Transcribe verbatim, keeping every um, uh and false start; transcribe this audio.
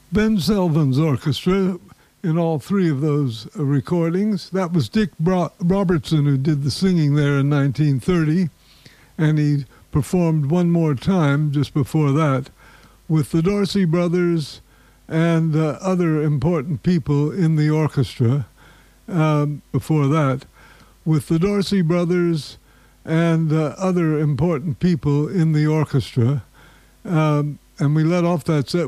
Ben Selvins Orchestra in all three of those uh, recordings. That was Dick Bro- Robertson who did the singing there in nineteen thirty, and he performed one more time just before that with the Dorsey Brothers and uh, other important people in the orchestra. Um, before that, with the Dorsey Brothers and uh, other important people in the orchestra. Um, and we let off that set